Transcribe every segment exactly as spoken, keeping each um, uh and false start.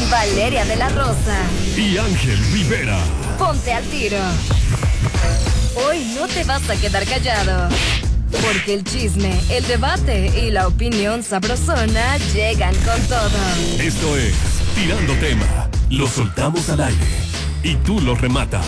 Valeria de la Rosa y Ángel Rivera. Ponte al Tiro. Hoy no te vas a quedar callado, porque el chisme, el debate y la opinión sabrosona llegan con todo. Esto es Tirando Tema. Lo soltamos al aire y tú lo rematas.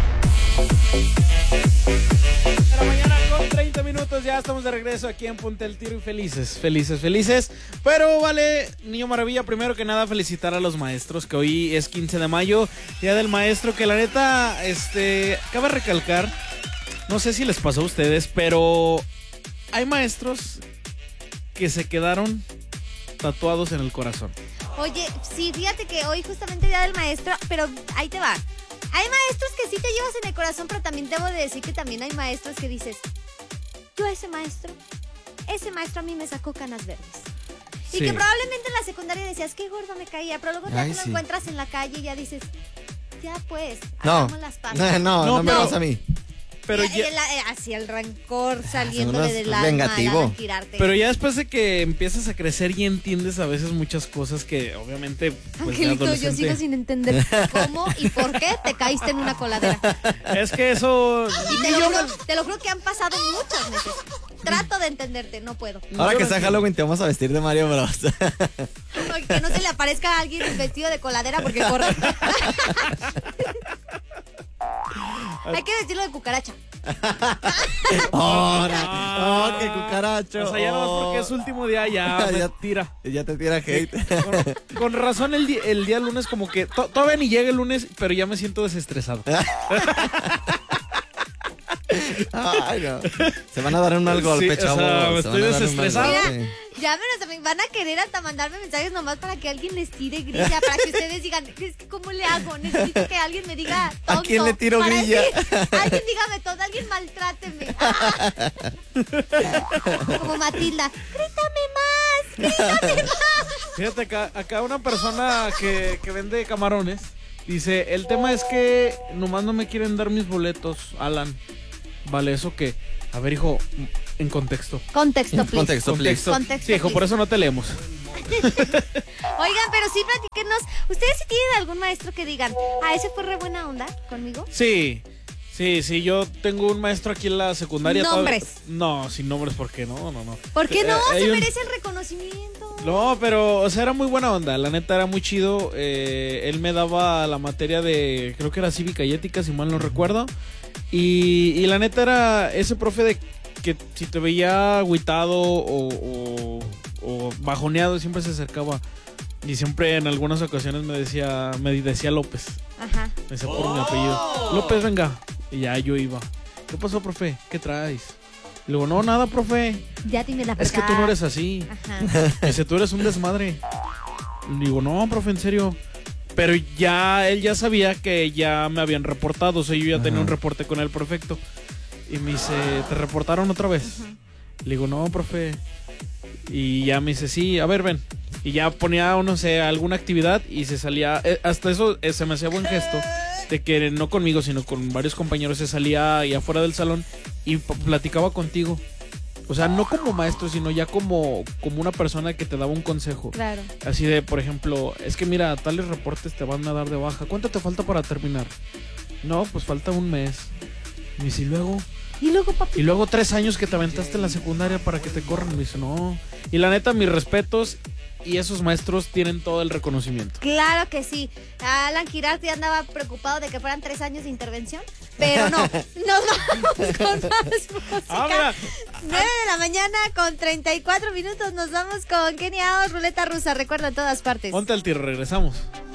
De la mañana con treinta minutos, ya estamos de regreso aquí en Ponte al Tiro y felices, felices, felices. Pero vale, Niño Maravilla, primero que nada felicitar a los maestros, que hoy es quince de mayo, Día del Maestro, que la neta, este, cabe recalcar, no sé si les pasó a ustedes, pero hay maestros que se quedaron tatuados en el corazón. Oye, sí, fíjate que hoy justamente Día del Maestro, pero ahí te va. Hay maestros que sí te llevas en el corazón, pero también debo de decir que también hay maestros que dices, yo a ese maestro, ese maestro a mí me sacó canas verdes. Y Sí. que probablemente en la secundaria decías, qué gordo me caía, pero luego ya Ay, te lo sí. encuentras en la calle y ya dices, ya pues, No, hagamos las paces. no, no, No, no me pero- vas a mí. Pero Y- y ya, el- eh, así el rencor saliéndole unos del alma, vengativo. al tirarte. pero ya después de que empiezas a crecer y entiendes a veces muchas cosas que obviamente pues, de Angelito, yo adolescente- sigo sin entender cómo y por qué te caíste en una coladera. Es que eso... Y te lo, juro, te lo juro que han pasado muchos meses. Trato de entenderte, no puedo. Ahora yo que no sea entiendo. Halloween te vamos a vestir de Mario Bros. Que no se le aparezca a alguien vestido de coladera porque corre. Hay que vestirlo de cucaracha. ¡Ahora! ¡Oh, qué cucaracho! O sea, ya nomás porque Oh. es último día ya me Ya- tira. Ya te tira hate. Con, con razón el, di- el día lunes como que to- todavía ni llega el lunes, pero ya me siento desestresado. Ay, no. Se van a dar un mal golpe, Sí, o sea, chavos. me Se estoy van a dar un mal desestresado. golpe. Ya me los van a querer hasta mandarme mensajes nomás para que alguien les tire grilla, para que ustedes digan, es que ¿cómo le hago? Necesito que alguien me diga tonto. ¿A quién le tiro para grilla? decir, alguien dígame todo, alguien maltráteme. Como Matilda, grítame más, grítame más. Fíjate, acá, acá una persona que, que vende camarones dice, el tema es que nomás no me quieren dar mis boletos, Alan. Vale, ¿eso qué? A ver, hijo, en contexto. Contexto, please. Contexto, please. Contexto, Sí, hijo, please. por eso no te leemos. Oigan, pero sí platíquenos, ¿ustedes sí tienen algún maestro que digan, ah, ese fue re buena onda conmigo? Sí, sí, sí, yo tengo un maestro aquí en la secundaria. ¿Nombres? todavía- No, sin nombres, ¿por qué no? No, no. ¿Por qué no? Eh, hay Se un- merece el reconocimiento. No, pero, o sea, era muy buena onda. La neta era muy chido. Eh, él me daba la materia de, creo que era cívica y ética, si mal no recuerdo. Y, y la neta era ese profe de que si te veía agüitado o, o, o bajoneado, siempre se acercaba. Y siempre en algunas ocasiones me decía, me decía López. Ajá. Me decía por mi apellido. López, venga. Y ya yo iba. ¿Qué pasó, profe? ¿Qué traes? Le digo, no, nada, profe. Ya tiene la Es que tú no eres así. Ajá. Dice, tú eres un desmadre. Le digo, no, profe, en serio. Pero ya, él ya sabía que ya me habían reportado. O sea, yo ya tenía un reporte con el prefecto. Y me dice, ¿te reportaron otra vez? Le digo, no, profe. Y ya me dice, sí, a ver, ven. Y ya ponía, no sé, alguna actividad y se salía. eh, hasta eso eh, se me hacía buen gesto. De que no conmigo, sino con varios compañeros se salía ahí afuera del salón y p- platicaba contigo. O sea, no como maestro, sino ya como, como una persona que te daba un consejo. Claro. Así de, por ejemplo, es que mira, tales reportes te van a dar de baja. ¿Cuánto te falta para terminar? No, pues falta un mes. Y dice, ¿y luego? Y luego, papi. Y luego tres años que te aventaste en la secundaria para que te corran. Me dice, no. Y la neta, mis respetos. Y esos maestros tienen todo el reconocimiento. Claro que sí. Alan Girard ya andaba preocupado de que fueran tres años de intervención. Pero no, nos vamos con más música. Ah, mira. nueve de la mañana con treinta y cuatro minutos. Nos vamos con Kenia Oz, Ruleta Rusa. Recuerda en todas partes. Ponte al tiro, regresamos.